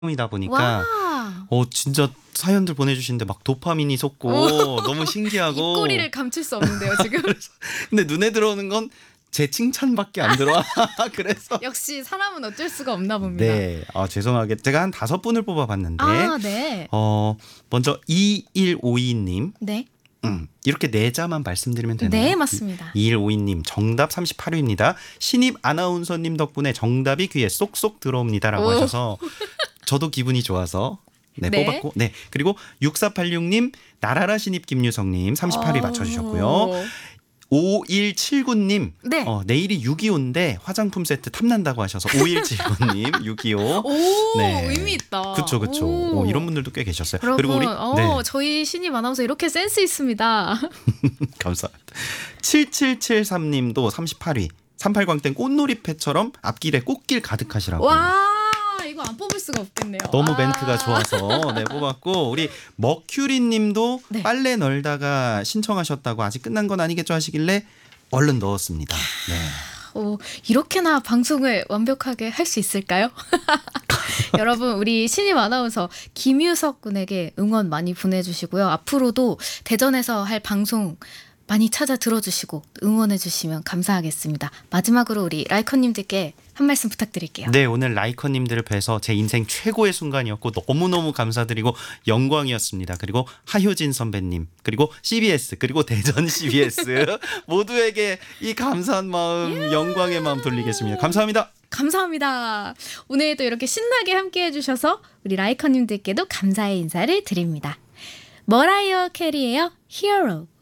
이다 보니까 와. 진짜 사연들 보내주시는데 막 도파민이 솟고 너무 신기하고 입꼬리를 감출 수 없는데요 지금. 근데 눈에 들어오는 건 제 칭찬밖에 안 들어와. 그래서 역시 사람은 어쩔 수가 없나 봅니다. 네, 죄송하게 제가 한 5분을 뽑아봤는데 아, 네. 먼저 2152님 네. 이렇게 네 자만 말씀드리면 되나요? 네, 맞습니다. 2152님 정답 38위입니다. 신입 아나운서님 덕분에 정답이 귀에 쏙쏙 들어옵니다라고 오. 하셔서 저도 기분이 좋아서 네, 네. 뽑았고 네, 그리고 6486님 나라라 신입 김유성님 38위 맞춰주셨고요. 5179님 네. 내일이 6.25인데 화장품 세트 탐난다고 하셔서 5179님 6.25 오, 네. 의미 있다. 그쵸. 오. 이런 분들도 꽤 계셨어요. 여러분, 그리고 우리 저희 신입 아나운서 이렇게 센스 있습니다. 감사합니다. 7773님도 38위 38광땡 꽃놀이패처럼 앞길에 꽃길 가득하시라고. 와, 이거 안 뽑을 수가 없겠네요. 너무 멘트가 좋아서 네, 뽑았고 우리 머큐리님도 네. 빨래 널다가 신청하셨다고 아직 끝난 건 아니겠죠 하시길래 얼른 넣었습니다. 네. 이렇게나 방송을 완벽하게 할 수 있을까요? 여러분, 우리 신입 아나운서 김유석 군에게 응원 많이 보내주시고요. 앞으로도 대전에서 할 방송 많이 찾아 들어주시고 응원해주시면 감사하겠습니다. 마지막으로 우리 라이커님들께 한 말씀 부탁드릴게요. 네, 오늘 라이커님들을 뵈서 제 인생 최고의 순간이었고 너무너무 감사드리고 영광이었습니다. 그리고 하효진 선배님, 그리고 CBS, 그리고 대전 CBS 모두에게 이 감사한 마음, 영광의 마음 돌리겠습니다. 감사합니다. 감사합니다. 오늘도 이렇게 신나게 함께 해주셔서 우리 라이커님들께도 감사의 인사를 드립니다. 머라이어 캐리의 Hero.